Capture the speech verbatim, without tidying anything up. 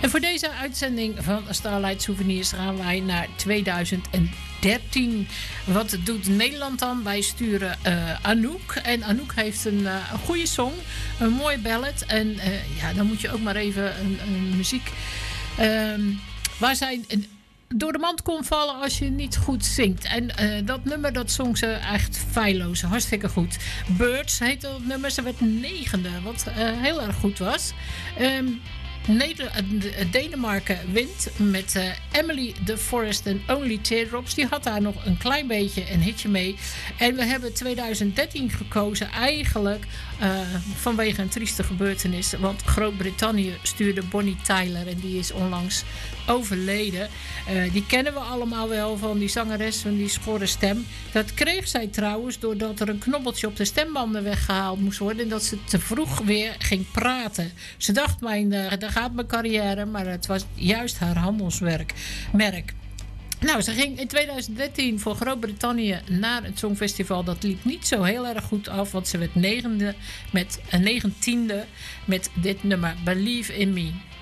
En voor deze uitzending van Starlight Souvenirs gaan wij naar tweeduizend dertien. Wat doet Nederland dan? Wij sturen uh, Anouk. En Anouk heeft een, uh, een goede song. Een mooie ballad. En uh, ja, dan moet je ook maar even een, een muziek... Um, waar zij... Een, door de mand kon vallen als je niet goed zingt. En uh, dat nummer, dat zong ze echt feilloos. Hartstikke goed. Birds heette dat nummer. Ze werd negende, wat uh, heel erg goed was. Um, Neder- Denemarken wint met uh, Emily the Forest and Only Teardrops. Die had daar nog een klein beetje een hitje mee. En we hebben tweeduizend dertien gekozen eigenlijk uh, vanwege een trieste gebeurtenis. Want Groot-Brittannië stuurde Bonnie Tyler en die is onlangs overleden. Uh, die kennen we allemaal wel van die zangeres van die schorre stem. Dat kreeg zij trouwens doordat er een knobbeltje op de stembanden weggehaald moest worden en dat ze te vroeg weer ging praten. Ze dacht, mijn, uh, daar gaat mijn carrière, maar het was juist haar handelswerk. Merk. Nou, ze ging in tweeduizend dertien voor Groot-Brittannië naar het Songfestival. Dat liep niet zo heel erg goed af, want ze werd negende met, uh, negentiende met dit nummer Believe in Me.